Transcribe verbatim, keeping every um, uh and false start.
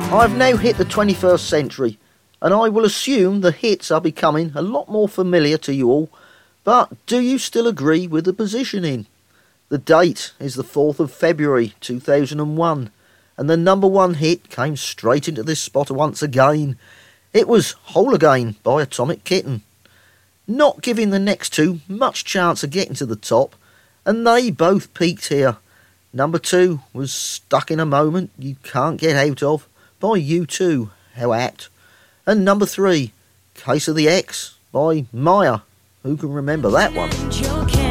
I've now hit the twenty-first century, and I will assume the hits are becoming a lot more familiar to you all, but do you still agree with the positioning? The date is the fourth of February two thousand one, and the number one hit came straight into this spot once again. It was Whole Again by Atomic Kitten, not giving the next two much chance of getting to the top, and they both peaked here. Number two was Stuck in a Moment You Can't Get Out Of by U two, how apt. And number three, Case of the X by Maya. Who can remember that one?